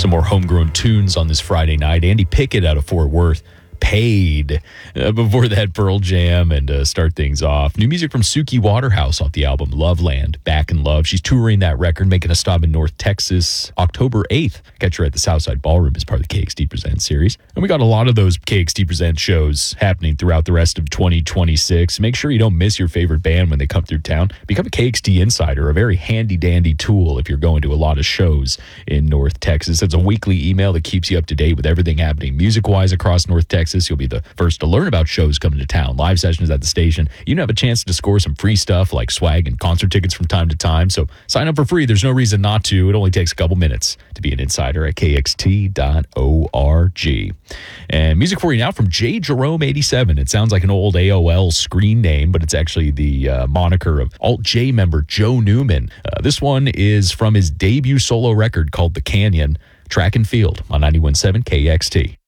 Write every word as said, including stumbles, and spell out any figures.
Some more homegrown tunes on this Friday night. Andy Pickett out of Fort Worth. Paid. Uh, before that, Pearl Jam, and uh, start things off. New music from Suki Waterhouse off the album Loveland, Back in Love. She's touring that record, making a stop in North Texas October eighth. Catch her at the Southside Ballroom as part of the K X T Presents series. And we got a lot of those K X T Presents shows happening throughout the rest of twenty twenty-six. Make sure you don't miss your favorite band when they come through town. Become a K X T Insider, a very handy-dandy tool if you're going to a lot of shows in North Texas. It's a weekly email that keeps you up to date with everything happening music-wise across North Texas. You'll be the first to learn about shows coming to town, live sessions at the station. You have a chance to score some free stuff like swag and concert tickets from time to time. So sign up for free. There's no reason not to. It only takes a couple minutes to be an insider at K X T dot org. And music for you now from J Jerome eighty-seven. It sounds like an old A O L screen name, but it's actually the uh, moniker of Alt J member Joe Newman. Uh, this one is from his debut solo record called The Canyon. Track and Field on ninety-one point seven K X T.